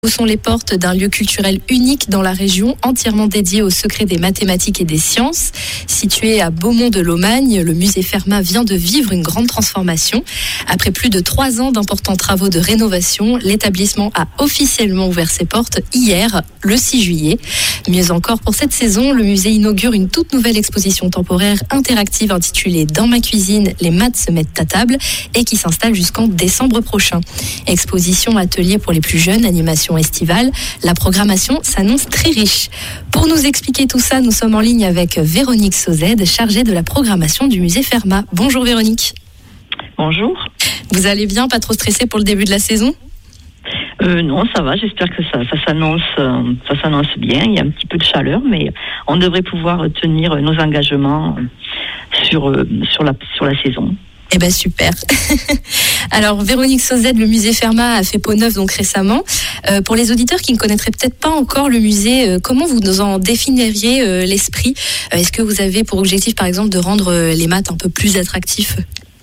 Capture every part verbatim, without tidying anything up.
Où sont les portes d'un lieu culturel unique dans la région, entièrement dédié au secret des mathématiques et des sciences. Situé à Beaumont-de-Lomagne, le musée Fermat vient de vivre une grande transformation. Après plus de trois ans d'importants travaux de rénovation, l'établissement a officiellement ouvert ses portes hier, le six juillet. Mieux encore, pour cette saison, le musée inaugure une toute nouvelle exposition temporaire interactive intitulée « Dans ma cuisine, les maths se mettent à table » et qui s'installe jusqu'en décembre prochain. Exposition, atelier pour les plus jeunes, animation estivale. La programmation s'annonce très riche. Pour nous expliquer tout ça, nous sommes en ligne avec Véronique Sauzède, chargée de la programmation du musée Fermat. Bonjour Véronique. Bonjour. Vous allez bien, pas trop stressée pour le début de la saison ? Euh, non, ça va, j'espère que ça, ça, s'annonce, euh, ça s'annonce bien. Il y a un petit peu de chaleur, mais on devrait pouvoir tenir nos engagements sur, euh, sur, la, sur la saison. Eh ben super. Alors Véronique Sauzède, le musée Fermat a fait peau neuve donc récemment. Euh, pour les auditeurs qui ne connaîtraient peut-être pas encore le musée, euh, comment vous nous en définiriez euh, l'esprit ? euh, Est-ce que vous avez pour objectif par exemple de rendre euh, les maths un peu plus attractifs ?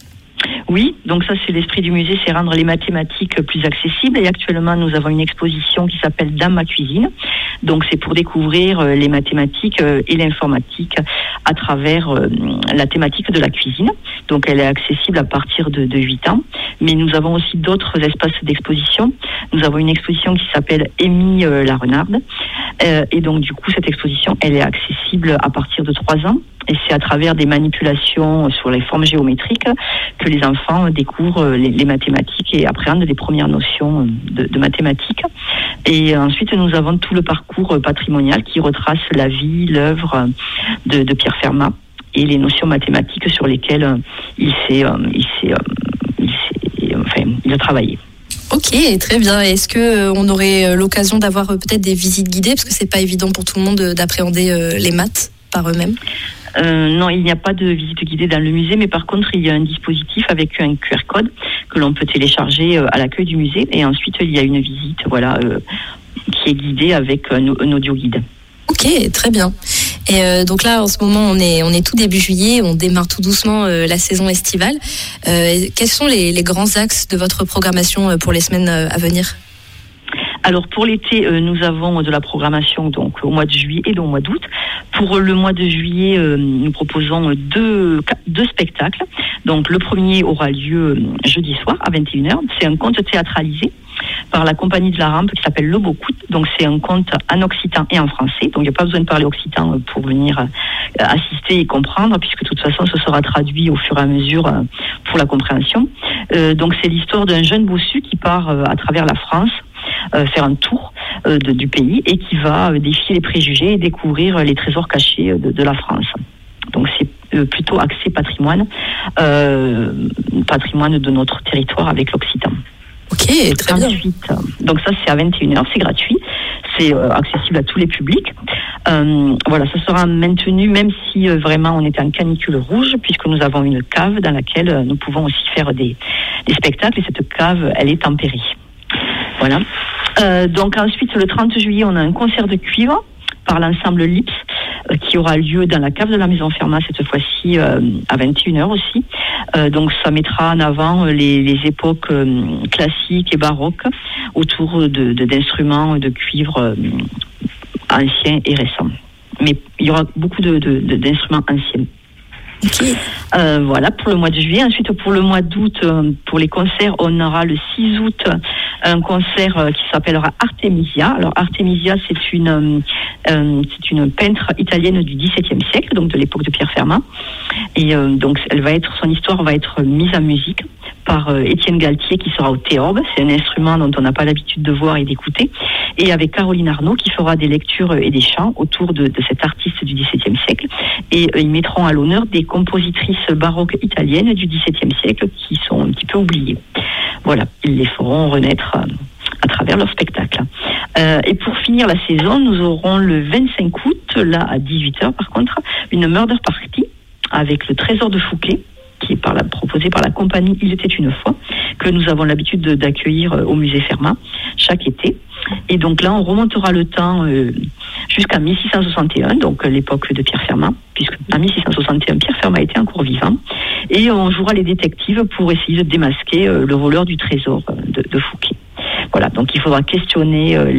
Oui, donc ça c'est l'esprit du musée, c'est rendre les mathématiques plus accessibles. Et actuellement nous avons une exposition qui s'appelle Dans ma cuisine. Donc c'est pour découvrir les mathématiques et l'informatique à travers la thématique de la cuisine. Donc elle est accessible à partir de, de huit ans. Mais nous avons aussi d'autres espaces d'exposition. Nous avons une exposition qui s'appelle Amy la Renarde. Euh, et donc du coup cette exposition elle est accessible à partir de trois ans. Et c'est à travers des manipulations sur les formes géométriques que les enfants découvrent les, les mathématiques et appréhendent les premières notions de, de mathématiques. Et ensuite, nous avons tout le parcours patrimonial qui retrace la vie, l'œuvre de, de Pierre Fermat et les notions mathématiques sur lesquelles il s'est, il s'est, il s'est, enfin, il a travaillé. Ok, très bien. Est-ce que on aurait l'occasion d'avoir peut-être des visites guidées, parce que c'est pas évident pour tout le monde d'appréhender les maths par eux-mêmes? Euh, non, il n'y a pas de visite guidée dans le musée, mais par contre, il y a un dispositif avec un Q R code que l'on peut télécharger à l'accueil du musée. Et ensuite, il y a une visite voilà, euh, qui est guidée avec un, un audio guide. Ok, très bien. Et euh, donc là, en ce moment, on est, on est tout début juillet, on démarre tout doucement euh, la saison estivale. Euh, quels sont les, les grands axes de votre programmation pour les semaines à venir ? Alors pour l'été, euh, nous avons de la programmation donc au mois de juillet et au mois d'août. Pour le mois de juillet, euh, nous proposons deux, deux spectacles. Donc le premier aura lieu euh, jeudi soir à vingt et une heures. C'est un conte théâtralisé par la compagnie de la Rampe qui s'appelle Le Beau Cout. Donc c'est un conte en occitan et en français. Donc il n'y a pas besoin de parler occitan pour venir euh, assister et comprendre, puisque de toute façon ce sera traduit au fur et à mesure euh, pour la compréhension. Euh, donc c'est l'histoire d'un jeune bossu qui part euh, à travers la France Euh, faire un tour euh, de, du pays et qui va euh, défier les préjugés et découvrir euh, les trésors cachés de, de la France. Donc c'est euh, plutôt axé patrimoine, euh, patrimoine de notre territoire avec l'Occitan. Ok, très bien. Ensuite, euh, donc ça c'est à vingt et une heures, c'est gratuit, c'est euh, accessible à tous les publics. Euh, voilà, ça sera maintenu même si euh, vraiment on est en canicule rouge, puisque nous avons une cave dans laquelle euh, nous pouvons aussi faire des, des spectacles et cette cave elle est tempérée. Voilà. Euh, donc ensuite, le trente juillet, on a un concert de cuivre par l'ensemble Lips euh, qui aura lieu dans la cave de la Maison Fermat cette fois-ci euh, à vingt et une heures aussi. Euh, donc ça mettra en avant les, les époques euh, classiques et baroques autour de, de, d'instruments de cuivre euh, anciens et récents. Mais il y aura beaucoup de, de, de, d'instruments anciens. Okay. Euh, voilà pour le mois de juillet. Ensuite pour le mois d'août, euh, pour les concerts, on aura le six août un concert euh, qui s'appellera Artemisia. Alors Artemisia c'est une euh, euh, c'est une peintre italienne du dix-septième siècle, donc de l'époque de Pierre Fermat. Et euh, donc elle va être son histoire va être mise en musique par euh, Étienne Galtier qui sera au théorbe. C'est un instrument dont on n'a pas l'habitude de voir et d'écouter. Et avec Caroline Arnaud qui fera des lectures et des chants autour de, de cet artiste du dix-septième siècle. Et euh, ils mettront à l'honneur des compositrices baroques italiennes du dix-septième siècle qui sont un petit peu oubliées. Voilà, ils les feront renaître euh, à travers leur spectacle. Euh, et pour finir la saison, nous aurons le vingt-cinq août, là à dix-huit heures par contre, une murder party avec le Trésor de Fouquet, qui est par la, proposé par la compagnie Il était une fois, que nous avons l'habitude de, d'accueillir au musée Fermat chaque été. Et donc là, on remontera le temps euh, jusqu'à mille six cent soixante et un, donc l'époque de Pierre Fermat, puisque en mille six cent soixante et un, Pierre Fermat était encore vivant. Et on jouera les détectives pour essayer de démasquer euh, le voleur du trésor de, de Fouquet. Voilà, donc il faudra questionner